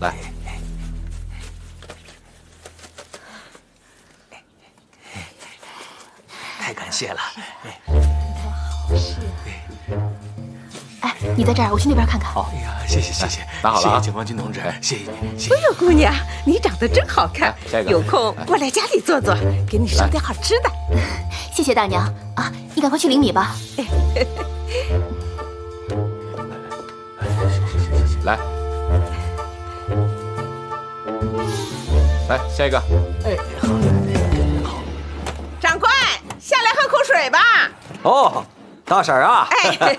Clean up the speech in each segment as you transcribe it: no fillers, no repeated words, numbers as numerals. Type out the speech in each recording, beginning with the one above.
来。 太感谢了。 哎，你在这儿，我去那边看看。 好，哎呀，谢谢， 拿好了啊， 谢谢警方金同志，谢谢你，谢谢。 哎呦，姑娘，你长得真好看， 下一个有空过来家里坐坐，给你烧点好吃的。 谢谢大娘啊，你赶快去领米吧。 来，来下一个。 哎，好。 长官，下来喝口水吧。 哦，大婶啊！ 哎，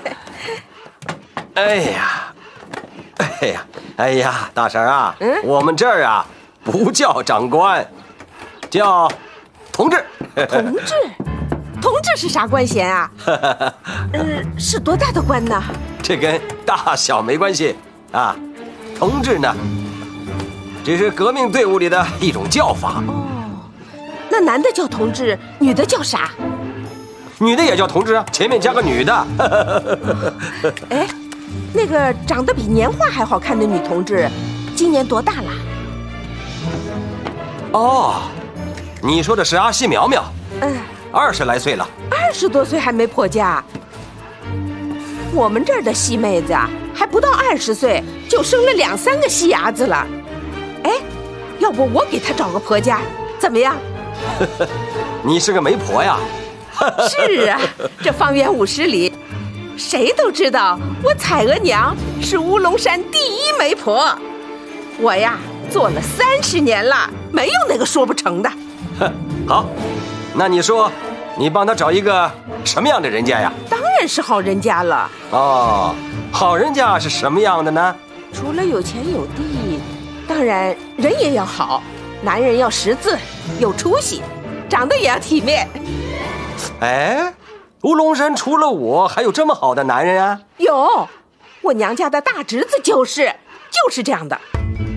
哎呀，大婶啊，我们这儿啊不叫长官，叫同志。 同志是啥官衔啊？是多大的官呢？ 这跟大小没关系啊，同志呢，只是革命队伍里的一种叫法。 哦，那男的叫同志，女的叫啥？ 女的也叫同志啊，前面加个女的。 哎，那个长得比年画还好看的女同志，今年多大了？ 哦，你说的是阿西苗苗，20来岁了。 20多岁还没破家。我们这儿的细妹子啊，还不到20岁就生了2、3个细伢子了。哎，要不我给她找个婆家，怎么样？ 你是个媒婆呀？ 是啊，这方圆50里，谁都知道我彩娥娘是乌龙山第1媒婆。我呀，做了30年了，没有那个说不成的。 好，那你说，你帮他找一个什么样的人家呀？ 当然是好人家了。 哦，好人家是什么样的呢？ 除了有钱有地，当然人也要好，男人要识字，有出息，长得也要体面。 哎，乌龙山除了我，还有这么好的男人啊？ 有，我娘家的大侄子就是这样的。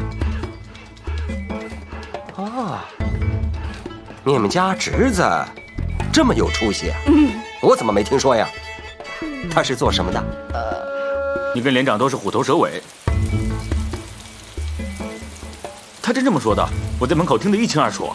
哦，你们家侄子这么有出息啊？我怎么没听说呀？他是做什么的？ 你跟连长都是虎头蛇尾。他真这么说的，我在门口听得一清二楚。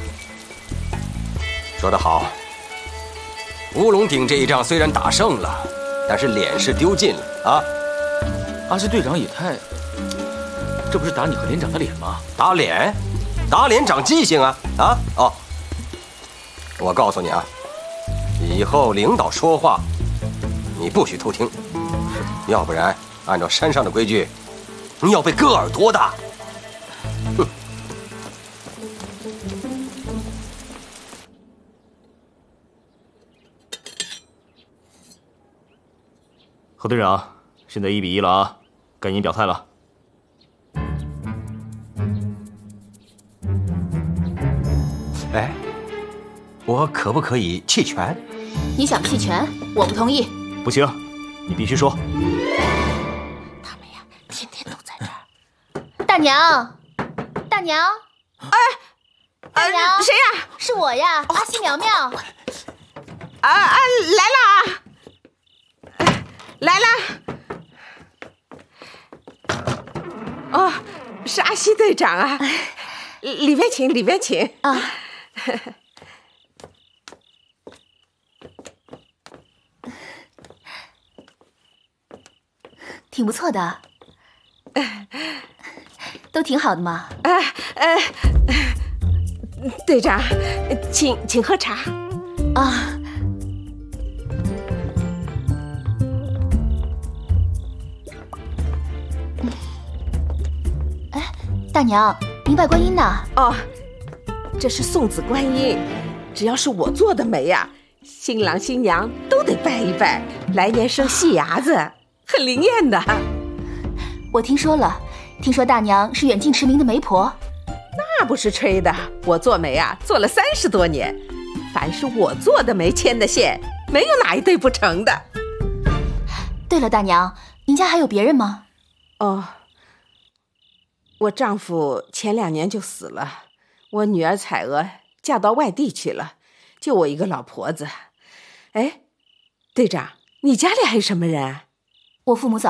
说得好。乌龙顶这一仗虽然打胜了，但是脸是丢尽了啊！ 阿西队长也太……这不是打你和连长的脸吗？ 打脸长记性啊！哦，我告诉你啊，以后领导说话，你不许偷听，要不然按照山上的规矩，你要被割耳朵的。哼！ 何队长，现在1比1了啊，该您表态了。 哎，我可不可以弃权？ 你想弃权，我不同意。 不行，你必须说。 他们呀，天天都在这儿。 大娘，大娘，大娘， 谁呀？ 是我呀，阿西苗苗。 来了。哦，是阿西队长啊，里边请啊。挺不错的，都挺好的嘛。 队长，请喝茶啊。大娘，您拜观音呢？ 哦，这是送子观音，只要是我做的媒呀，新郎新娘都得拜一拜，来年生细伢子，很灵验的。 我听说了，听说大娘是远近驰名的媒婆。 那不是吹的，我做媒啊，做了30多年，凡是我做的媒牵的线，没有哪一对不成的。 对了，大娘，您家还有别人吗？ 哦，我丈夫前2年就死了，我女儿彩娥嫁到外地去了，就我一个老婆子。哎，队长，你家里还有什么人啊？ 我父母早